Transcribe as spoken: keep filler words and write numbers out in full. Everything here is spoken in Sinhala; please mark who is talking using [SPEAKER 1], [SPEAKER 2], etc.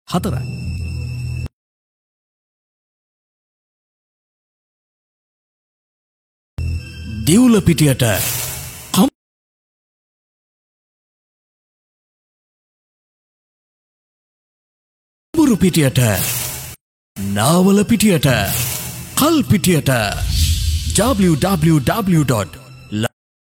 [SPEAKER 1] හතරයි. දිවුල පිටියට කඹුරු පිටියට නාවල පිටියට කල් පිටියට w w w dot